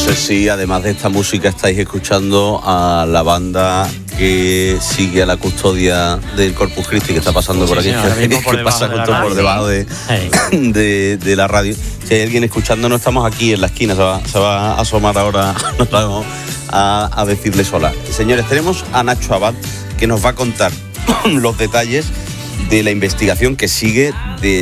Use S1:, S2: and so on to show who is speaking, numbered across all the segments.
S1: sé si además de esta música estáis escuchando a la banda que sigue a la custodia del Corpus Christi, que está pasando por aquí, que pasa justo por debajo de la radio. Si hay alguien escuchándonos, estamos aquí en la esquina, se va a asomar ahora, nos vamos a decirle hola. Señores, tenemos a Nacho Abad, que nos va a contar los detalles de la investigación que sigue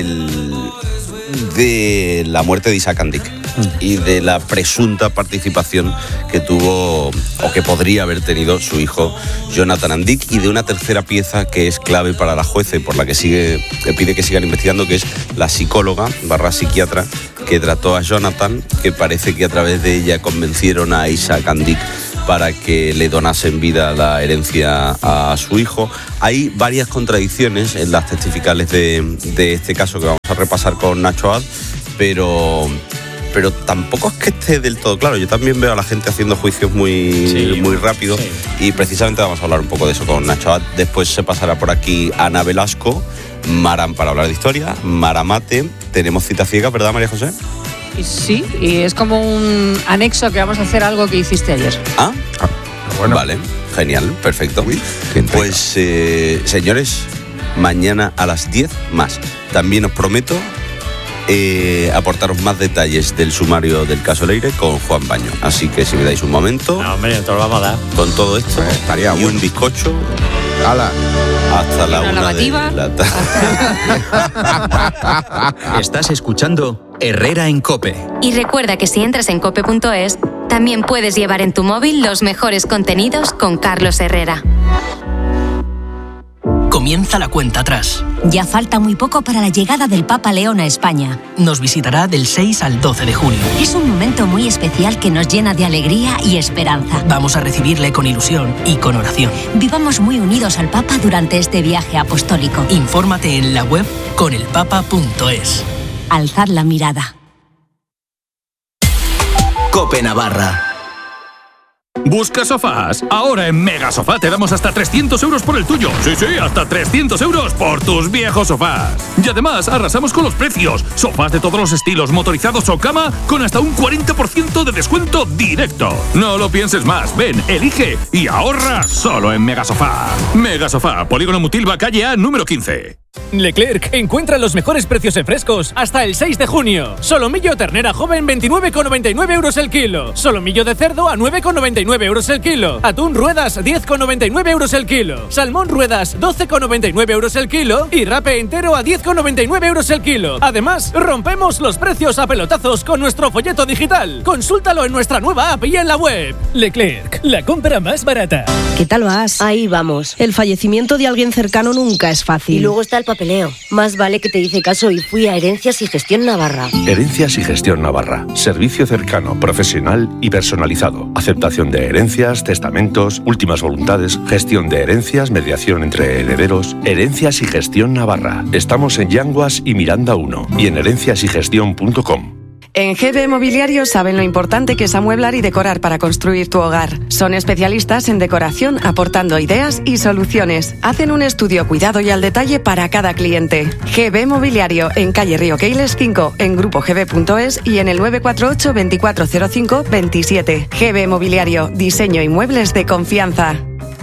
S1: de la muerte de Isaac Andic y de la presunta participación que tuvo o que podría haber tenido su hijo Jonathan Andic, y de una tercera pieza que es clave para la jueza y por la que pide que sigan investigando, que es la psicóloga / psiquiatra que trató a Jonathan, que parece que a través de ella convencieron a Isaac Andic para que le donasen vida la herencia a su hijo. Hay varias contradicciones en las testificales de este caso que vamos a repasar con Nacho Abad, pero tampoco es que esté del todo claro. Yo también veo a la gente haciendo juicios muy rápidos, y precisamente vamos a hablar un poco de eso con Nacho Abad. Después se pasará por aquí Ana Velasco, Maram para hablar de historia, Maramate. Tenemos cita ciega, ¿verdad, María José?
S2: Sí, y es como un anexo que vamos a hacer algo que hiciste ayer.
S1: Bueno. Vale, genial, perfecto. Pues, señores, mañana a las 10 más. También os prometo aportaros más detalles del sumario del caso Leire con Juan Baño. Así que si me dais un momento...
S3: No, hombre, te lo vamos a dar.
S1: Con todo esto, estaría y un bizcocho...
S4: ¡Hala!
S1: Hasta la una
S2: lavativa.
S1: De la tarde.
S5: Estás escuchando Herrera en COPE.
S6: Y recuerda que si entras en cope.es, también puedes llevar en tu móvil los mejores contenidos con Carlos Herrera.
S7: Comienza la cuenta atrás.
S8: Ya falta muy poco para la llegada del Papa León a España.
S7: Nos visitará del 6 al 12 de junio.
S8: Es un momento muy especial que nos llena de alegría y esperanza.
S7: Vamos a recibirle con ilusión y con oración.
S8: Vivamos muy unidos al Papa durante este viaje apostólico.
S7: Infórmate en la web conelpapa.es.
S8: Alzad la mirada.
S5: COPE Navarra.
S9: ¿Buscas sofás? Ahora en Mega Sofá te damos hasta 300 euros por el tuyo. Sí, hasta 300 euros por tus viejos sofás. Y además arrasamos con los precios. Sofás de todos los estilos, motorizados o cama, con hasta un 40% de descuento directo. No lo pienses más. Ven, elige y ahorra solo en Mega Sofá. Mega Sofá, Polígono Mutilva, calle A, número 15.
S10: Leclerc encuentra los mejores precios en frescos hasta el 6 de junio. Solomillo ternera joven 29,99 euros el kilo. Solomillo de cerdo a 9,99 euros el kilo. Atún ruedas 10,99 euros el kilo. Salmón ruedas 12,99 euros el kilo. Y rape entero a 10,99 euros el kilo. Además, rompemos los precios a pelotazos con nuestro folleto digital. Consúltalo en nuestra nueva app y en la web. Leclerc, la compra más barata.
S11: ¿Qué tal vas?
S12: Ahí vamos.
S11: El fallecimiento de alguien cercano nunca es fácil.
S12: Y luego está el papeleo. Más vale que te hice caso y fui a Herencias y Gestión Navarra.
S13: Herencias y Gestión Navarra. Servicio cercano, profesional y personalizado. Aceptación de herencias, testamentos, últimas voluntades, gestión de herencias, mediación entre herederos. Herencias y Gestión Navarra. Estamos en Yanguas y Miranda 1 y en herenciasygestión.com.
S14: En GB Mobiliario saben lo importante que es amueblar y decorar para construir tu hogar. Son especialistas en decoración, aportando ideas y soluciones. Hacen un estudio cuidado y al detalle para cada cliente. GB Mobiliario, en calle Río Keiles 5, en grupogb.es y en el 948 2405 27. GB Mobiliario, diseño y muebles de confianza.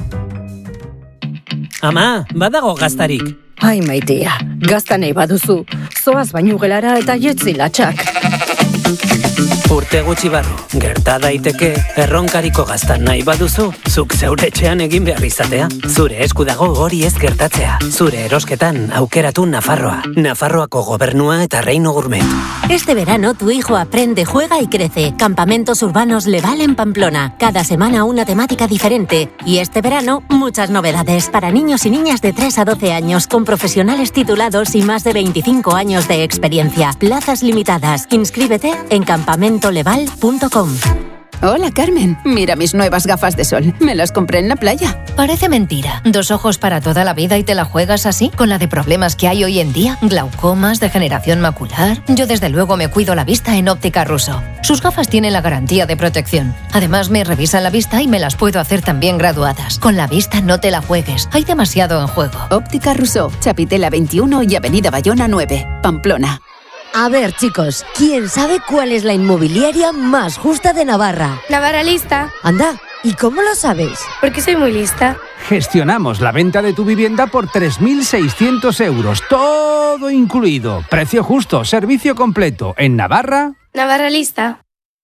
S15: Ama, badago gaztarik.
S16: Ai, maitea, gazta nahi baduzu. Zoaz baino gelara eta jetzi latxak.
S15: Urte gutxi barru, gerta daiteke, erronkariko gazta nahi baduzu, zuk zeure etxean egin behar izatea. Zure esku dago hori ez gertatzea. Zure erosketan aukeratu Nafarroa. Nafarroako gobernua eta Reino Gourmet.
S6: Este verano tu hijo aprende, juega y crece. Campamentos urbanos Leval en Pamplona. Cada semana una temática diferente. Y este verano muchas novedades para niños y niñas de 3 a 12 años con profesionales titulados y más de 25 años de experiencia. Plazas limitadas. Inscríbete en campamentoleval.com.
S17: Hola, Carmen. Mira mis nuevas gafas de sol. Me las compré en la playa.
S18: Parece mentira. ¿2 ojos para toda la vida y te la juegas así? ¿Con la de problemas que hay hoy en día? ¿Glaucomas, degeneración macular? Yo desde luego me cuido la vista en Óptica Russo. Sus gafas tienen la garantía de protección. Además me revisan la vista y me las puedo hacer también graduadas. Con la vista no te la juegues. Hay demasiado en juego.
S17: Óptica Russo, Chapitela 21 y Avenida Bayona 9, Pamplona.
S12: A ver, chicos, ¿quién sabe cuál es la inmobiliaria más justa de Navarra?
S3: Navarra Lista.
S12: Anda, ¿y cómo lo sabes?
S3: Porque soy muy lista.
S4: Gestionamos la venta de tu vivienda por 3.600 euros, todo incluido. Precio justo, servicio completo. En Navarra...
S3: Navarra Lista.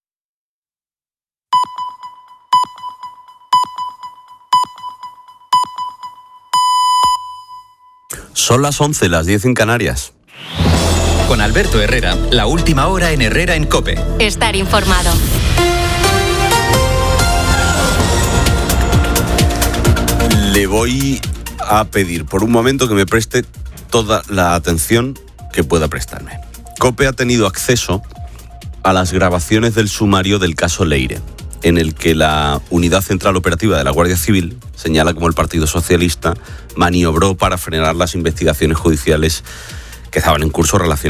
S1: Son las 11, las 10 en Canarias.
S5: Con Alberto Herrera, la última hora en Herrera en COPE.
S6: Estar informado.
S1: Le voy a pedir por un momento que me preste toda la atención que pueda prestarme. COPE ha tenido acceso a las grabaciones del sumario del caso Leire, en el que la Unidad Central Operativa de la Guardia Civil señala cómo el Partido Socialista maniobró para frenar las investigaciones judiciales que estaban en curso relacionadas